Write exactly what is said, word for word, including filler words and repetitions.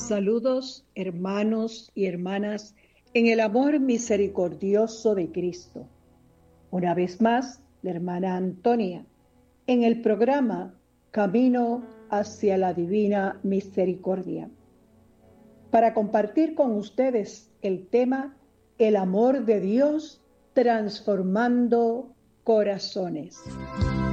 Saludos, hermanos y hermanas, en el amor misericordioso de Cristo. Una vez más, la hermana Antonia, en el programa Camino hacia la Divina Misericordia, para compartir con ustedes el tema El amor de Dios transformando corazones.